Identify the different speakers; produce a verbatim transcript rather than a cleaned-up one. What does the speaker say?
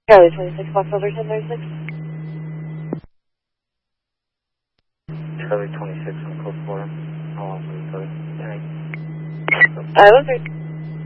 Speaker 1: Charlie twenty-six, Fox over ten thirty-six.
Speaker 2: Charlie twenty-six on code four. How long will you go?
Speaker 1: I was